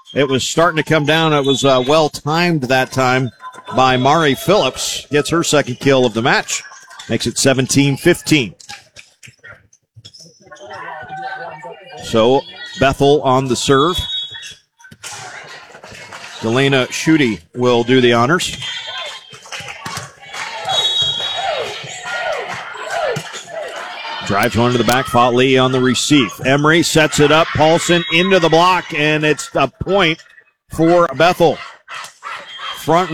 It was starting to come down. It was well-timed that time by Mari Phillips. Gets her second kill of the match. Makes it 17-15. So Bethel on the serve. Delana Schutte will do the honors. Drives one to the back. Fought Lee on the receive. Emery sets it up. Paulson into the block, and it's a point for Bethel. Front